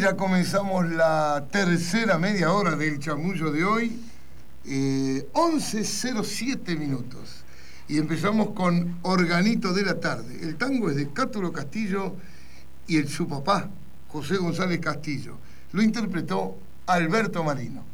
ya comenzamos la tercera media hora del chamullo de hoy, 11:07 minutos. Y empezamos con Organito de la Tarde. El tango es de Cátulo Castillo y su papá, José González Castillo. Lo interpretó Alberto Marino.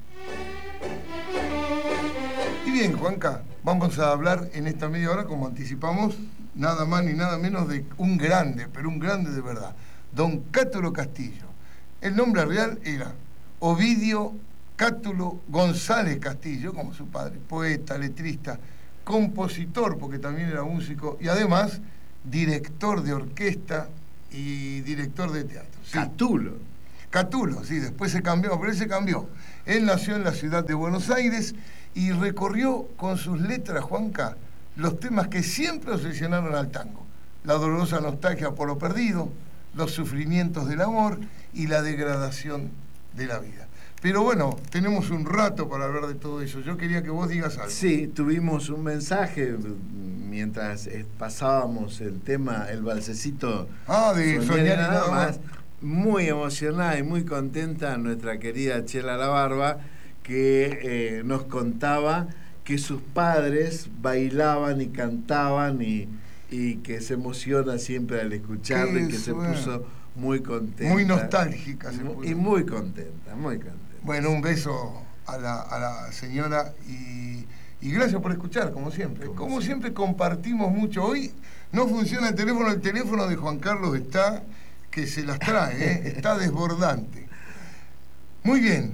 Y bien, Juanca, vamos a hablar en esta media hora, como anticipamos, nada más ni nada menos de un grande, pero un grande de verdad, don Cátulo Castillo. El nombre real era Ovidio Cátulo González Castillo, como su padre, poeta, letrista, compositor, porque también era músico, y además director de orquesta y director de teatro. Sí. Cátulo, sí, después se cambió, pero él se cambió. Él nació en la ciudad de Buenos Aires y recorrió con sus letras, Juanca, los temas que siempre obsesionaron al tango. La dolorosa nostalgia por lo perdido, los sufrimientos del amor y la degradación de la vida. Pero bueno, tenemos un rato para hablar de todo eso. Yo quería que vos digas algo. Sí, tuvimos un mensaje mientras pasábamos el tema, el balsecito de Soñar y nada más. Muy emocionada y muy contenta nuestra querida Chela La Barba, que nos contaba que sus padres bailaban y cantaban y que se emociona siempre al escucharle, y que se puso muy contenta. Muy nostálgica. Y muy contenta, muy contenta. Bueno, un beso a la señora y gracias por escuchar, como siempre. Como siempre compartimos mucho. Hoy no funciona el teléfono de Juan Carlos está que se las trae, está desbordante. Muy bien.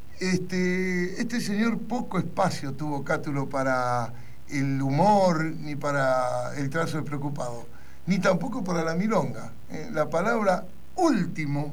Este señor poco espacio tuvo Cátulo para el humor, ni para el trazo despreocupado, ni tampoco para la milonga. La palabra último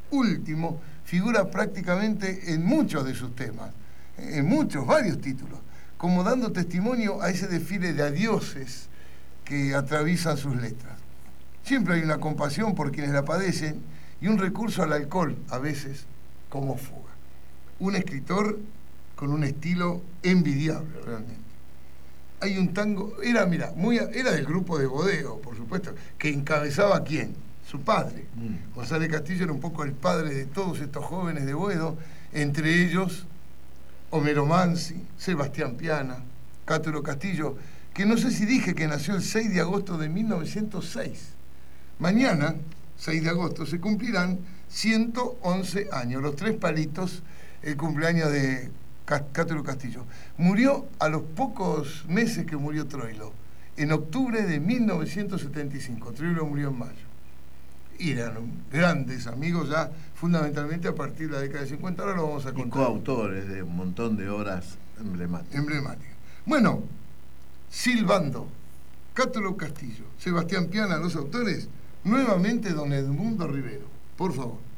figura prácticamente en muchos de sus temas, en varios títulos, como dando testimonio a ese desfile de adioses que atraviesan sus letras. Siempre hay una compasión por quienes la padecen y un recurso al alcohol, a veces, como fuga. Un escritor con un estilo envidiable, realmente. Hay un tango, era del grupo de Bodeo, por supuesto, que encabezaba ¿a quién? Su padre. González Castillo era un poco el padre de todos estos jóvenes de Boedo, entre ellos Homero Mansi, Sebastián Piana, Cátulo Castillo, que no sé si dije que nació el 6 de agosto de 1906. Mañana, 6 de agosto, se cumplirán 111 años, los tres palitos, el cumpleaños de Cátulo Castillo. Murió a los pocos meses que murió Troilo, en octubre de 1975. Troilo murió en mayo. Y eran grandes amigos ya, fundamentalmente a partir de la década de 50. Ahora lo vamos a contar. Y coautores de un montón de obras emblemáticas. Bueno, silbando, Cátulo Castillo, Sebastián Piana, los autores, nuevamente don Edmundo Rivero. Por favor.